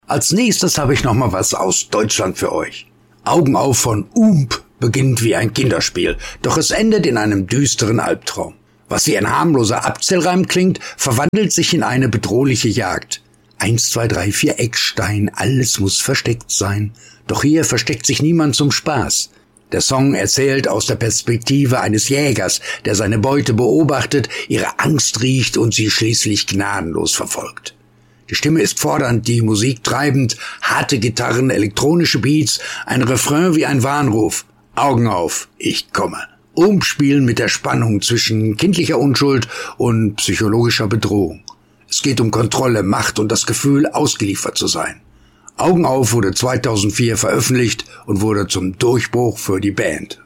Als nächstes habe ich noch mal was aus Deutschland für euch. Augen auf von beginnt wie ein Kinderspiel, doch es endet in einem düsteren Albtraum. Was wie ein harmloser Abzählreim klingt, verwandelt sich in eine bedrohliche Jagd. 1, 2, 3, 4 Eckstein, alles muss versteckt sein. Doch hier versteckt sich niemand zum Spaß. Der Song erzählt aus der Perspektive eines Jägers, der seine Beute beobachtet, ihre Angst riecht und sie schließlich gnadenlos verfolgt. Die Stimme ist fordernd, die Musik treibend, harte Gitarren, elektronische Beats, ein Refrain wie ein Warnruf. Augen auf, ich komme. Umspielen mit der Spannung zwischen kindlicher Unschuld und psychologischer Bedrohung. Es geht um Kontrolle, Macht und das Gefühl, ausgeliefert zu sein. Augen auf wurde 2004 veröffentlicht und wurde zum Durchbruch für die Band.